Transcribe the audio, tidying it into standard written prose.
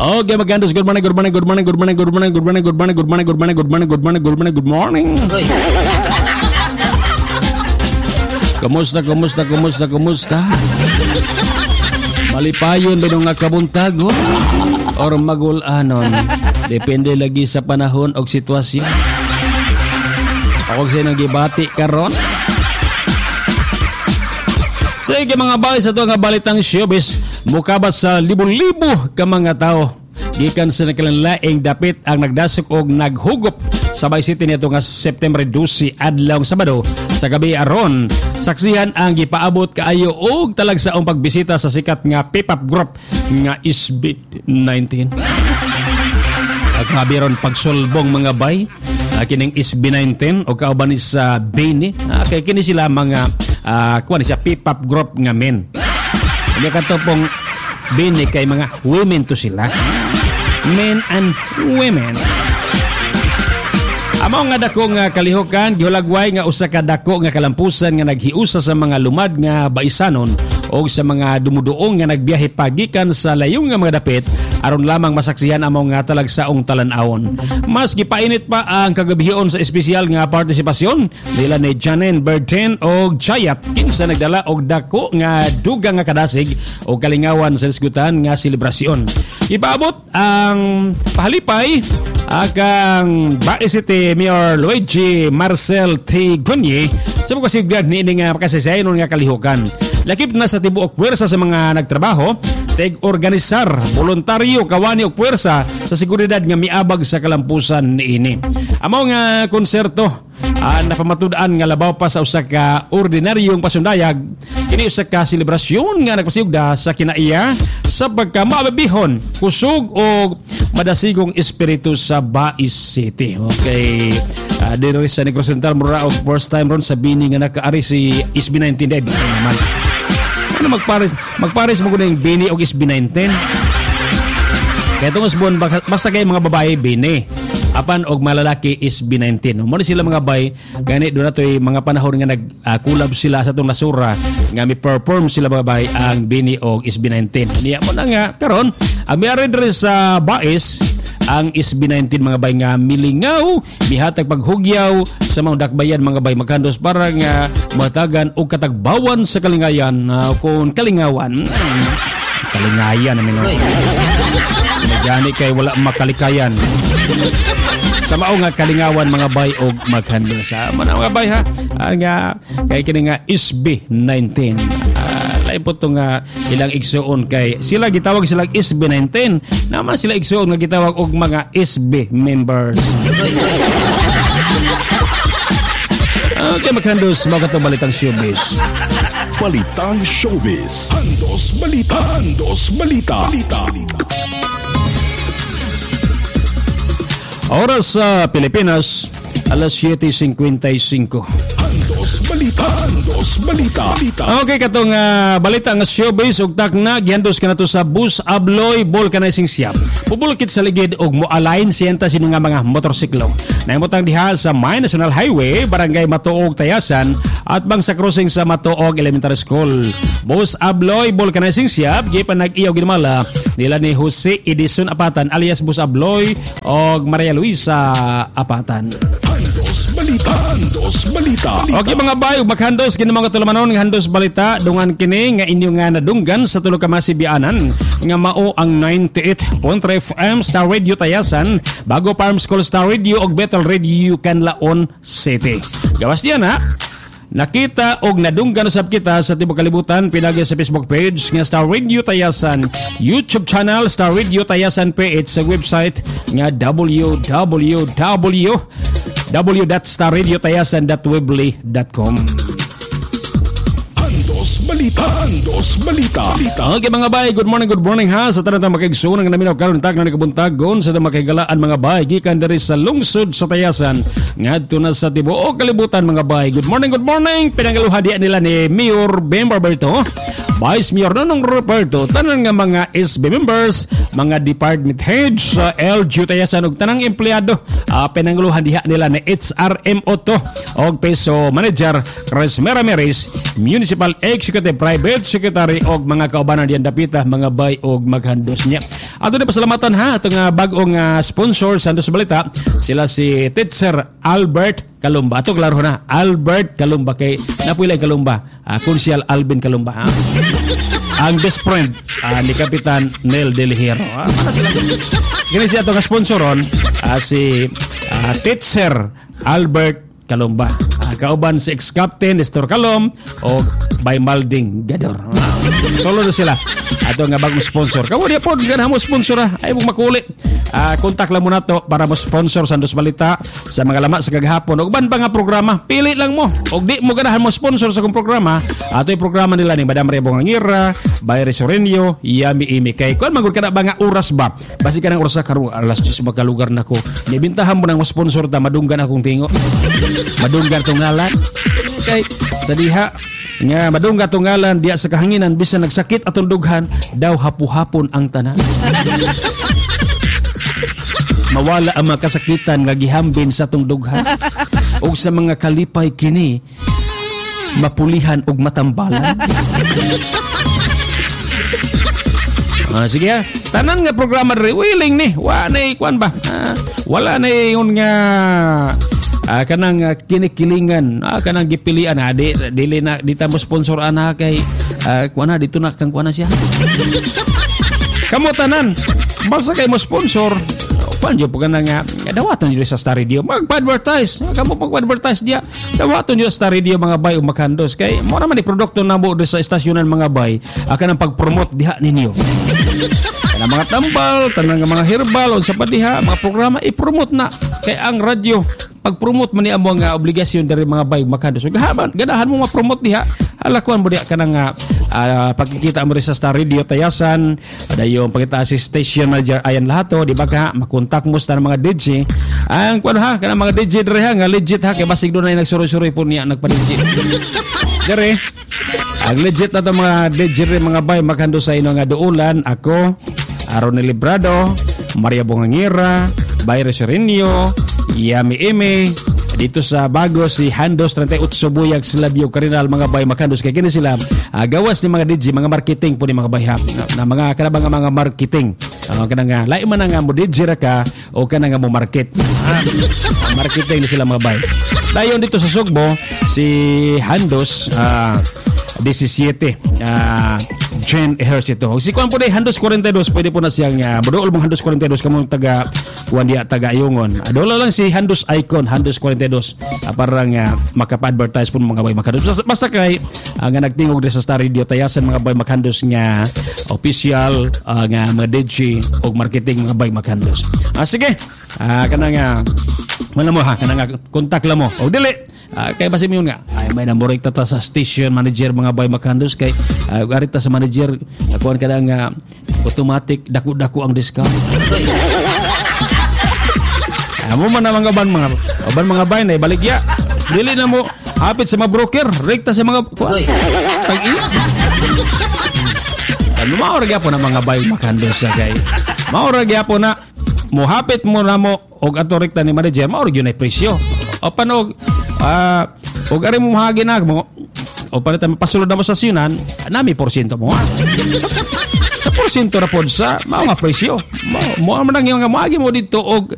Okay, magandang good morning. Kumusta? Malipayon ba nga kabuntago? Or magulanon? Depende lagi sa panahon o sitwasyon. Ako sa nang gibati karon. Sige mga bay, sa ito nga balitang showbiz, mukabat sa libo-libo ka mga tao. Gikan sa nakalanlaing dapit ang nagdasok o naghugop sa Bay City nito nga September 12 adlaw Sabado sa gabi aron. Saksihan ang gipaabot kaayo og talagsaong pagbisita sa sikat nga P-pop group nga SB19. Grabe ron pagsulbong mga bay. Kining SB19 o kauban ni sa Bini. Kaya kini sila mga kuha ni sa P-pop group nga men. Hindi ka to pong Bini kay mga women to sila. Men and women. Amo nga dako nga kalihukan gihulagway nga usa ka dako nga kalampusan nga naghiusa sa mga lumad nga baisanon o sa mga dumuduong nga nagbiyahe pagikan sa layong nga mga dapit aron lamang masaksihan amo nga talagsaong talan-awon. Mas gipainit pa ang kagabihon sa espesyal nga partisipasyon nila ni Janine Bertin o Jayat kinsa nagdala og dako nga dugang nga kadasig o kalingawan sa diskutan nga selebrasyon. Ipaabot ang pahalipay akang Bay City Mayor Luigi Marcel T. Gunye sa mga sigurad ni nga makasaysayan nga kalihukan. Lakip na sa tibuok puwersa sa mga nagtrabaho, teg-organisar, voluntaryo, kawani og puwersa sa seguridad nga miabag sa kalampusan niini. Amo nga konserto napamatudan nga labaw pa sa usa ka ordinaryong pasundayag kini usa ka selebrasyon nga nagpasiyugda sa kinaiya sa pagkamababihon kusog o madasigong espiritu sa Bay City. Okay, diri sa Negros Central mura og first time ron sa Bini nga nakaari si SB19 day naman. Ano magpares mo kuning Bini og SB19? Kaya itong usbon, basta kayo mga babae, Bini. Apan og malalaki is B19. Muna sila mga bay, gani doon na ito'y mga panahon nga nag-collab sila sa itong nasura nga mi-perform sila mga bay ang Bini og is B19. Niya mo na nga, karon ang mayroon rin sa Bais, ang SB19 mga bay nga milingaw, mihatag paghugyaw sa mga dakbayan mga bay magkandos para nga matagan o katagbawan sa kalingayan kung kalingawan. Kalingayan namin. Gani kay wala makalikayan. Sa mao nga kalingawan mga bay og maghandle sa mga bay ha nga kay kini nga SB19 lain po to nga ilang igsuon kay sila gitawag silang SB19 naman sila igsuon nga gitawag og mga SB members. Okay, maghandos mga katong balitang showbiz. Balitang showbiz. Handos balita. Oras sa Pilipinas, alas 7:55. Handos balita. Okay, katong balita nga showbiz ug takna gihandos kanato sa Bus Abloy Vulcanizing Shop. Pubulkit sa ligid og mo-align siyenta sino nga mga motorsiklo. Nahimutang diha sa May National Highway, Barangay Matuog, Tayasan at bang sa crossing sa Matuog Elementary School. Bus Abloy Vulcanizing Shop gipan nag-iyaw ginamala nila ni Jose Edison Apatan alias Bus Abloy og Maria Luisa Apatan. Handos balita. Okay mga bayo, maghandos kini mga tulamanon nga handos balita dungan kini nga inyo nga nadunggan sa tulo ka masibianan nga mao ang 98.3 FM Star Radio Tayasan, Bago Farm School Star Radio ug Bethel Radio Canlaon City. Gawas diyan ha. Nakita og nadunggan usab kita sa tibuok kalibutan pinagi sa Facebook page nga Star Radio Tayasan, YouTube channel Star Radio Tayasan PH, sa website nga www.starradiotayasan.weebly.com. Handos balita. Okay mga bay, good morning ha. Sa tanang makigsuon nga naminaw karon tag na kabuntagon sa makigalaan mga bay gikan diri sa lungsod sa Tayasan ngadto na sa tibuok kalibutan mga bay. Good morning. Pinangaluhadian nila ni Mayor Ben Barberto, Vice Mayor Nonong Roberto, tanan nga mga SB members, mga department heads sa LGU Tayasan ug tanang empleyado. Pinangaluhadian nila ni HRMO to og Peso Manager Chris Ramirez, Municipal Executive Private Secretary og mga kaubanan diyan dapita mga bay og maghandos niya. Ato na pasalamatan ha itong bagong sponsor sa Andos Balita. Sila si Teacher Albert Kalumba. Ato klaro na, Albert Kalumba kay napulay Kalumba. Konsyal Alvin Kalumba. Ang best friend ni Kapitan Nel Del Hierro. Kini siya itong sponsoron si Teacher Albert Kalumba. Kauban si ex-captain Nestor Calom o by Malding Gador. Solo na sila. Ato nga bagong sponsor. Kamu dia po, ganahan mo sponsor ay mong makulit. Kontak lang mo na to para mo sponsor sa Andos Balita sa mga lama sa kagahapon. O ban pa nga programa, pili lang mo. O di mo ganahan mo sponsor sa kong programa. Ato yung programa nila ni Madam Rebo Ngangira, Bay Resorenio, Yami Imi. Kay kuan magod ka na ba nga oras ba? Basi ka ng oras sa karong alas 10 magkalugar na ko. Nibintahan mo ng sponsor ta, madunggan akong tingo. Madunggan itong ngalan. Okay, sa diha nga madunggan itong ngalan diya sa kahanginan bisan nagsakit atong dughan daw hapu-hapon ang tanan. Mawala ang mga kasakitan nga gihambin sa atong dughan o sa mga kalipay kini mapulihan og matambalan. Sige ha, tanan nga programa rin willing ni wala na kuan ba, wala na yung nga kanang kinikilingan, kanang gipilian dili na dita mo sponsor ana kay kuana dito na kang kuana siya. Kamo tanan basta kay mo sponsor panjo po kanang dawaton nyo sa Star Radio magpa-advertise, kamo pag-advertise dia dawaton nyo sa Star Radio mga bay o makandos kay mo naman ni produkto na mo sa estasyonan mga bay kanang pag-promote diha ninyo. Kanang mga tambal, kanang mga herbal o sa padiha mga programa i-promote na kay ang radyo pag-promote man ni amo nga obligasyon dari mga bay makandos. Ganahan mo ma-promote diha. Alakuan mo diha kanang pagkikita mo rin sa Star Radio Tayasan. Ada yung pagkita si station manager ayan lahato, di ba ka makontak mo sa mga DJ. Ang kuan ha kanang mga DJ dire ha nga legit ha kay basig do na nagsuroy-suroy po niya nagpa-DJ. Dire. Ang legit na to mga DJ mga bay makandos sa ino nga duulan ako Aaron Librado, Maria Bongangira, Bay Resorenio, Yami Eme, dito sa bago si Handos 38 Buyag Silabio Karinal mga bay makandos kay kini sila gawas ni mga DJ mga marketing po ni mga bay na mga kanabang mga marketing kanang lain man nga mo DJ ra ka o kanang nga mo market marketing ni sila mga bay. Dayon dito sa Sugbo si Handos 17 Jen Ejercito. Si kuan po day Handos 42 pwede po na siyang budool mong Handos 42 kamo taga kuan dia taga Ayungon. Adola lang si Handos Icon Handos 42 para nga makapa-advertise po mga bay makandos. Basta kay nga nagtingog sa Star Radio Tayasan mga bay makandos nga official nga mga DJ o marketing mga bay makandos. Sige. Kanang wala mo ha kanang kontak lang mo. O dili kay basi mo nga ay may namurik tata sa station manager mga bay makandos kay arita sa manager kuan kada nga automatic dako-dako ang discount. Amo man mga mga bay na ibaligya dili na mo hapit sa mga broker rekta sa mga tag-iya. Ano maura gyapon na mga bay makandos sa kay maura gyapon na mo hapit mo na mo og ato rekta ni manager maura gyud na presyo o panog og ari mo mahagi na mo o palitan mapasulod na mo sa syunan nami porsyento mo sa porsyento ra pod sa mga presyo mo man ang nga mahagi mo dito og